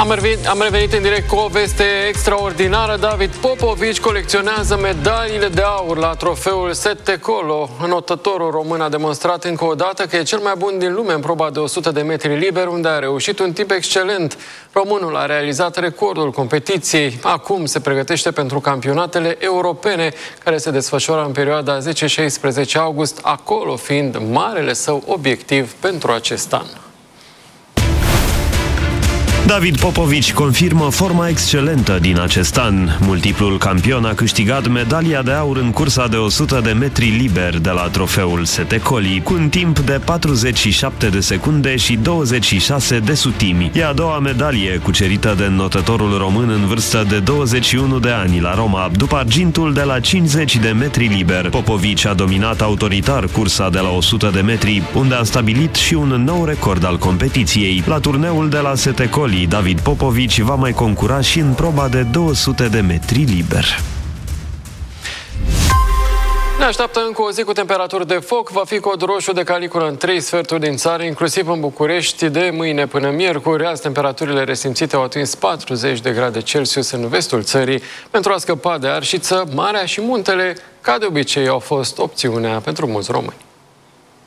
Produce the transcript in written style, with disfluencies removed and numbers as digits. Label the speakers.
Speaker 1: Am revenit în direct cu o veste extraordinară. David Popovici colecționează medaliile de aur la trofeul Sette Colo. Înotătorul român a demonstrat încă o dată că e cel mai bun din lume în proba de 100 de metri liber, unde a reușit un tip excelent. Românul a realizat recordul competiției. Acum se pregătește pentru campionatele europene, care se desfășoară în perioada 10-16 august, acolo fiind marele său obiectiv pentru acest an.
Speaker 2: David Popovici confirmă forma excelentă din acest an. Multiplul campion a câștigat medalia de aur în cursa de 100 de metri liber de la trofeul Sette Coli, cu un timp de 47 de secunde și 26 de sutimi. E a doua medalie cucerită de înotătorul român în vârstă de 21 de ani la Roma, după argintul de la 50 de metri liber. Popovici a dominat autoritar cursa de la 100 de metri, unde a stabilit și un nou record al competiției. La turneul de la Sette Coli, David Popovici va mai concura și în proba de 200 de metri liber.
Speaker 1: Ne așteaptă încă o zi cu temperaturi de foc. Va fi cod roșu de caliculă în 3 sferturi din țară, inclusiv în București. De mâine până miercuri, azi temperaturile resimțite au atins 40 de grade Celsius în vestul țării. Pentru a scăpa de arșiță, marea și muntele, ca de obicei, au fost opțiunea pentru mulți români.